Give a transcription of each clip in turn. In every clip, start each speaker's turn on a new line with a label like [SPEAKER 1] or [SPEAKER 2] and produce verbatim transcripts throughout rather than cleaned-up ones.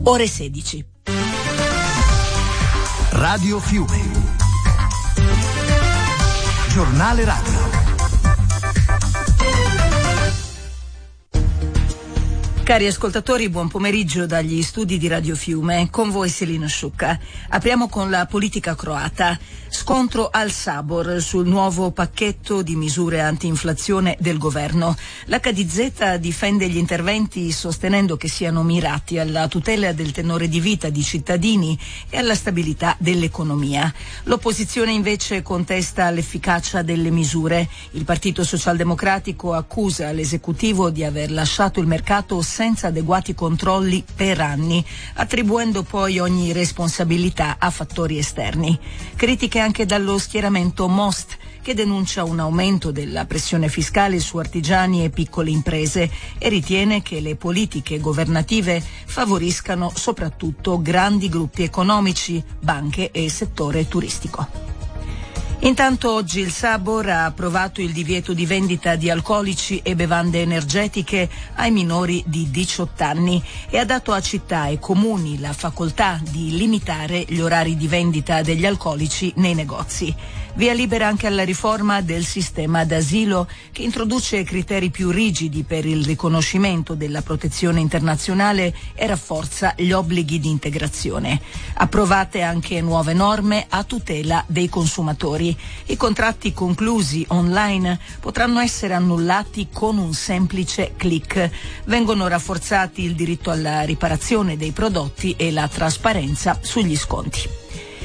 [SPEAKER 1] ore sedici.
[SPEAKER 2] Radio Fiume. Giornale radio.
[SPEAKER 1] Cari ascoltatori, buon pomeriggio dagli studi di Radio Fiume. Con voi Selina Sciucca. Apriamo con la politica croata. Scontro al Sabor sul nuovo pacchetto di misure anti-inflazione del governo. L'H D Z difende gli interventi sostenendo che siano mirati alla tutela del tenore di vita di cittadini e alla stabilità dell'economia. L'opposizione invece contesta l'efficacia delle misure. Il Partito Socialdemocratico accusa l'esecutivo di aver lasciato il mercato senza adeguati controlli per anni, attribuendo poi ogni responsabilità a fattori esterni. Critiche anche dallo schieramento Most, che denuncia un aumento della pressione fiscale su artigiani e piccole imprese e ritiene che le politiche governative favoriscano soprattutto grandi gruppi economici, banche e settore turistico. Intanto oggi il Sabor ha approvato il divieto di vendita di alcolici e bevande energetiche ai minori di diciotto anni e ha dato a città e comuni la facoltà di limitare gli orari di vendita degli alcolici nei negozi. Via libera anche alla riforma del sistema d'asilo, che introduce criteri più rigidi per il riconoscimento della protezione internazionale e rafforza gli obblighi di integrazione. Approvate anche nuove norme a tutela dei consumatori. I contratti conclusi online potranno essere annullati con un semplice click. Vengono rafforzati il diritto alla riparazione dei prodotti e la trasparenza sugli sconti.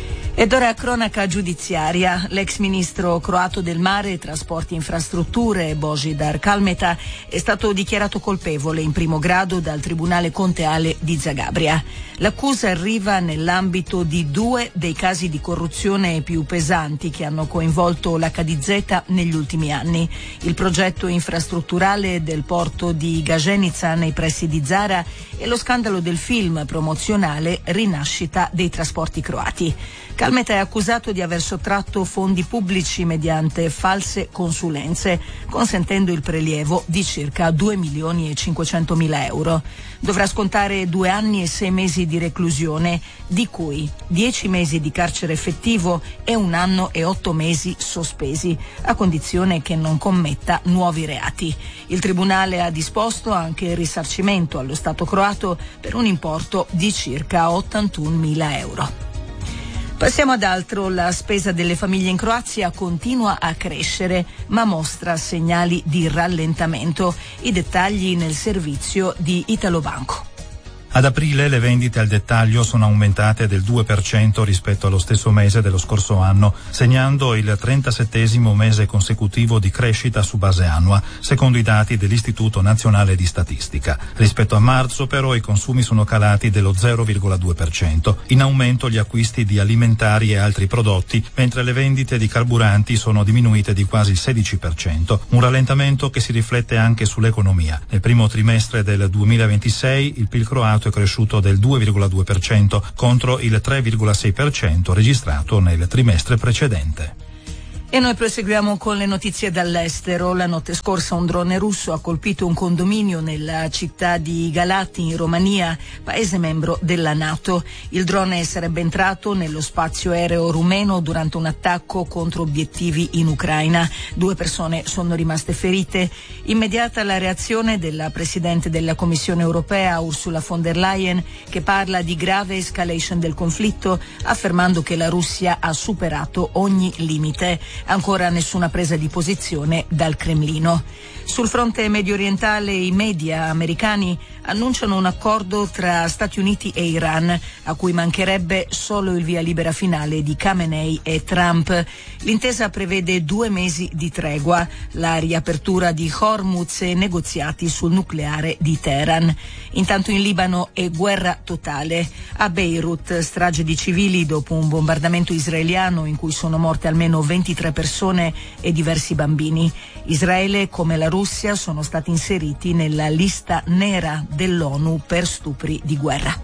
[SPEAKER 1] Ed ora cronaca giudiziaria. L'ex ministro croato del mare, trasporti e infrastrutture, Božidar Kalmeta, è stato dichiarato colpevole in primo grado dal Tribunale Conteale di Zagabria. L'accusa arriva nell'ambito di due dei casi di corruzione più pesanti che hanno coinvolto l'H D Z negli ultimi anni. Il progetto infrastrutturale del porto di Gaženica nei pressi di Zara e lo scandalo del film promozionale Rinascita dei trasporti croati. Kalmeta è accusato di aver sottratto fondi pubblici mediante false consulenze, consentendo il prelievo di circa due milioni e cinquecentomila euro. Dovrà scontare due anni e sei mesi di reclusione, di cui dieci mesi di carcere effettivo e un anno e otto mesi sospesi, a condizione che non commetta nuovi reati. Il Tribunale ha disposto anche il risarcimento allo Stato croato per un importo di circa ottantunomila euro. Passiamo ad altro. La spesa delle famiglie in Croazia continua a crescere, ma mostra segnali di rallentamento. I dettagli nel servizio di Italobanco.
[SPEAKER 3] Ad aprile le vendite al dettaglio sono aumentate del due per cento rispetto allo stesso mese dello scorso anno, segnando il trentasettesimo mese consecutivo di crescita su base annua, secondo i dati dell'Istituto Nazionale di Statistica. Rispetto a marzo però i consumi sono calati dello zero virgola due per cento, in aumento gli acquisti di alimentari e altri prodotti, mentre le vendite di carburanti sono diminuite di quasi il sedici per cento, un rallentamento che si riflette anche sull'economia. Nel primo trimestre del duemilaventisei il P I L croato è cresciuto del due virgola due per cento contro il tre virgola sei per cento registrato nel trimestre precedente.
[SPEAKER 1] E noi proseguiamo con le notizie dall'estero. La notte scorsa un drone russo ha colpito un condominio nella città di Galati in Romania, paese membro della NATO. Il drone sarebbe entrato nello spazio aereo rumeno durante un attacco contro obiettivi in Ucraina. Due persone sono rimaste ferite. Immediata la reazione della Presidente della Commissione europea Ursula von der Leyen, che parla di grave escalation del conflitto, affermando che la Russia ha superato ogni limite. Ancora nessuna presa di posizione dal Cremlino. Sul fronte medio orientale i media americani annunciano un accordo tra Stati Uniti e Iran, a cui mancherebbe solo il via libera finale di Khamenei e Trump. L'intesa prevede due mesi di tregua, la riapertura di Hormuz e negoziati sul nucleare di Teheran. Intanto in Libano è guerra totale. A Beirut, strage di civili dopo un bombardamento israeliano in cui sono morte almeno ventitré persone e diversi bambini. Israele, come la Russia, sono stati inseriti nella lista nera dell'ONU per stupri di guerra.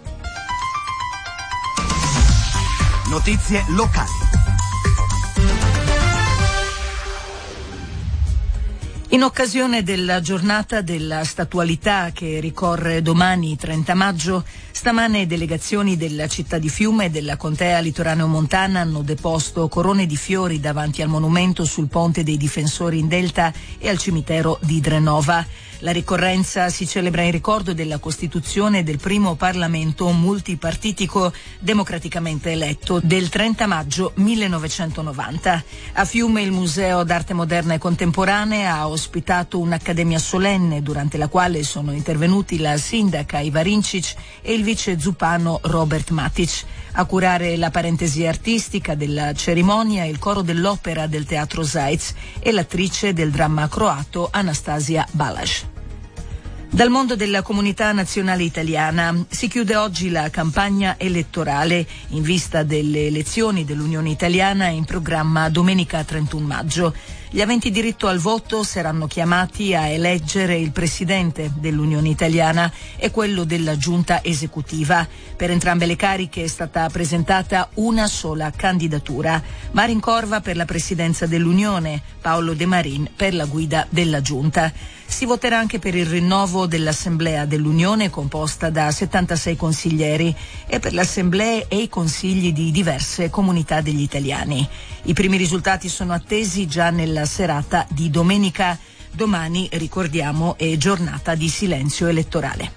[SPEAKER 2] Notizie locali.
[SPEAKER 1] In occasione della giornata della statualità che ricorre domani trenta maggio, stamane delegazioni della città di Fiume e della contea litoraneo-montana hanno deposto corone di fiori davanti al monumento sul Ponte dei Difensori in Delta e al cimitero di Drenova. La ricorrenza si celebra in ricordo della costituzione del primo Parlamento multipartitico democraticamente eletto del trenta maggio millenovecentonovanta. A Fiume il Museo d'Arte Moderna e Contemporanea ha ospitato un'accademia solenne durante la quale sono intervenuti la sindaca Iva Rincic e il vice zupano Robert Matic. A curare la parentesi artistica della cerimonia il coro dell'opera del Teatro Zajc e l'attrice del dramma croato Anastasia Balaš. Dal mondo della comunità nazionale italiana si chiude oggi la campagna elettorale in vista delle elezioni dell'Unione Italiana in programma domenica trentuno maggio. Gli aventi diritto al voto saranno chiamati a eleggere il presidente dell'Unione Italiana e quello della giunta esecutiva. Per entrambe le cariche è stata presentata una sola candidatura: Marin Corva per la presidenza dell'Unione, Paolo De Marin per la guida della giunta. Si voterà anche per il rinnovo dell'Assemblea dell'Unione, composta da settantasei consiglieri, e per le assemblee e i consigli di diverse comunità degli italiani. I primi risultati sono attesi già nella serata di domenica. Domani, ricordiamo, è giornata di silenzio elettorale.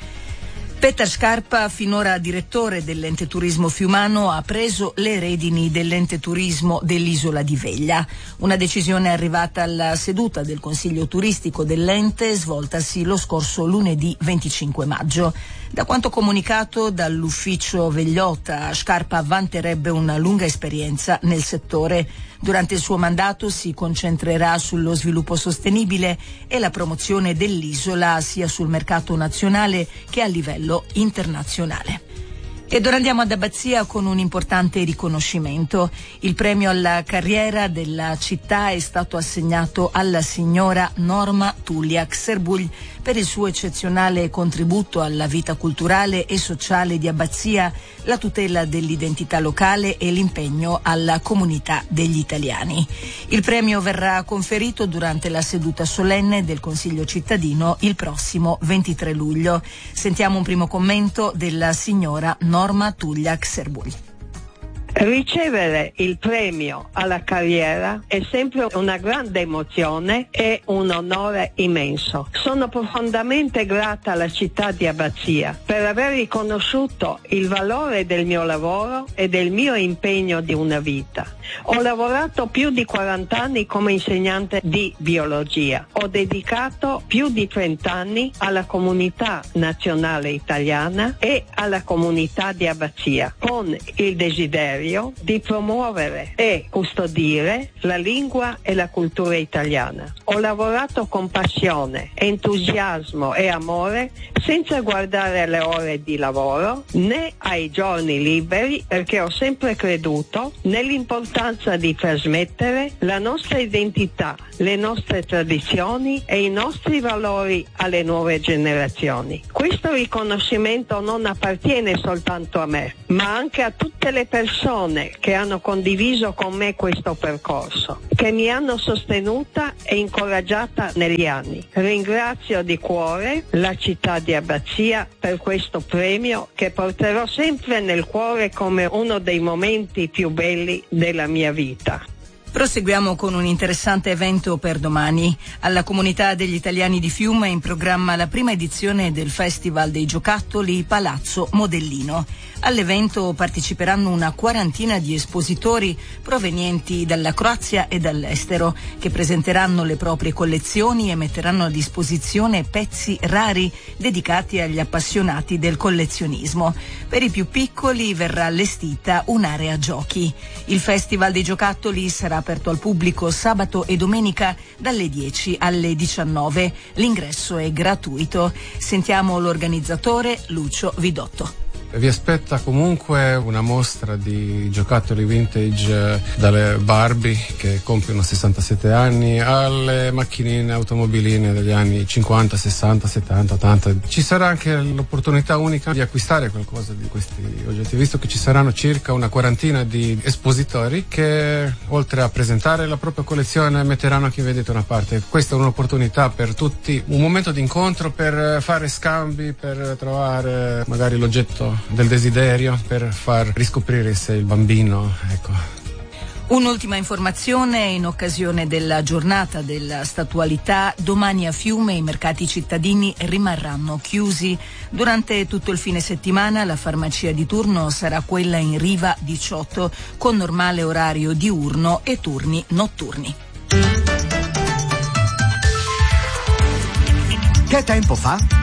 [SPEAKER 1] Peter Scarpa, finora direttore dell'ente turismo fiumano, ha preso le redini dell'ente turismo dell'isola di Veglia. Una decisione arrivata alla seduta del consiglio turistico dell'ente svoltasi lo scorso lunedì venticinque maggio. Da quanto comunicato dall'ufficio Vegliota, Scarpa vanterebbe una lunga esperienza nel settore. Durante il suo mandato si concentrerà sullo sviluppo sostenibile e la promozione dell'isola sia sul mercato nazionale che a livello internazionale. Ed ora andiamo ad Abbazia con un importante riconoscimento. Il premio alla carriera della città è stato assegnato alla signora Norma Tuliak Serbugl per il suo eccezionale contributo alla vita culturale e sociale di Abbazia, la tutela dell'identità locale e l'impegno alla comunità degli italiani. Il premio verrà conferito durante la seduta solenne del Consiglio cittadino il prossimo ventitré luglio. Sentiamo un primo commento della signora Norma Tuliak Serbugl.
[SPEAKER 4] Ricevere il premio alla carriera è sempre una grande emozione e un onore immenso. Sono profondamente grata alla città di Abbazia per aver riconosciuto il valore del mio lavoro e del mio impegno di una vita. Ho lavorato più di quaranta anni come insegnante di biologia. Ho dedicato più di trenta anni alla comunità nazionale italiana e alla comunità di Abbazia, con il desiderio di promuovere e custodire la lingua e la cultura italiana. Ho lavorato con passione, entusiasmo e amore, senza guardare alle ore di lavoro né ai giorni liberi, perché ho sempre creduto nell'importanza di trasmettere la nostra identità, le nostre tradizioni e i nostri valori alle nuove generazioni. Questo riconoscimento non appartiene soltanto a me, ma anche a tutte le persone che hanno condiviso con me questo percorso, che mi hanno sostenuta e incoraggiata negli anni. Ringrazio di cuore la città di Abbazia per questo premio che porterò sempre nel cuore come uno dei momenti più belli della mia vita.
[SPEAKER 1] Proseguiamo con un interessante evento per domani. Alla comunità degli italiani di Fiume è in programma la prima edizione del Festival dei Giocattoli Palazzo Modellino. All'evento parteciperanno una quarantina di espositori provenienti dalla Croazia e dall'estero, che presenteranno le proprie collezioni e metteranno a disposizione pezzi rari dedicati agli appassionati del collezionismo. Per i più piccoli verrà allestita un'area giochi. Il Festival dei Giocattoli sarà aperto al pubblico sabato e domenica dalle dieci alle diciannove. L'ingresso è gratuito. Sentiamo l'organizzatore Lucio Vidotto.
[SPEAKER 5] Vi aspetta comunque una mostra di giocattoli vintage, dalle Barbie che compiono sessantasette anni alle macchinine automobiline degli anni cinquanta, sessanta, settanta, ottanta. Ci sarà anche l'opportunità unica di acquistare qualcosa di questi oggetti, visto che ci saranno circa una quarantina di espositori che, oltre a presentare la propria collezione, metteranno anche vedete una parte. Questa è un'opportunità per tutti, un momento di incontro per fare scambi, per trovare magari l'oggetto del desiderio, per far riscoprire se il bambino, ecco.
[SPEAKER 1] Un'ultima informazione in occasione della giornata della statualità: domani a Fiume i mercati cittadini rimarranno chiusi. Durante tutto il fine settimana la farmacia di turno sarà quella in Riva diciotto, con normale orario diurno e turni notturni.
[SPEAKER 2] Che tempo fa?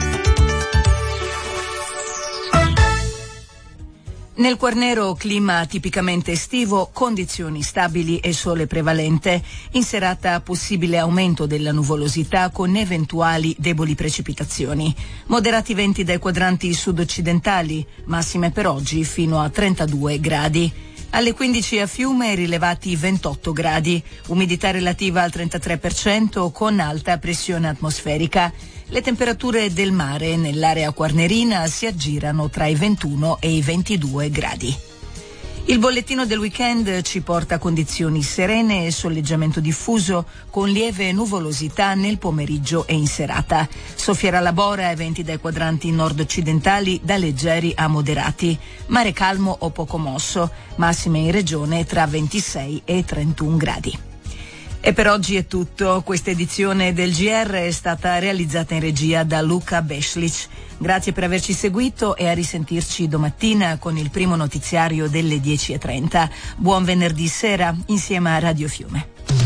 [SPEAKER 1] Nel Quarnero clima tipicamente estivo, condizioni stabili e sole prevalente. In serata possibile aumento della nuvolosità con eventuali deboli precipitazioni. Moderati venti dai quadranti sud-occidentali, massime per oggi fino a trentadue gradi. Alle quindici a Fiume rilevati ventotto gradi, umidità relativa al trentatré per cento con alta pressione atmosferica. Le temperature del mare nell'area quarnerina si aggirano tra i ventuno e i ventidue gradi. Il bollettino del weekend ci porta a condizioni serene e soleggiamento diffuso, con lieve nuvolosità nel pomeriggio e in serata. Soffierà la bora a venti dai quadranti nord-occidentali, da leggeri a moderati. Mare calmo o poco mosso, massime in regione tra ventisei e trentuno gradi. E per oggi è tutto. Questa edizione del G R è stata realizzata in regia da Luca Beslic. Grazie per averci seguito e a risentirci domattina con il primo notiziario delle dieci e trenta. Buon venerdì sera insieme a Radio Fiume.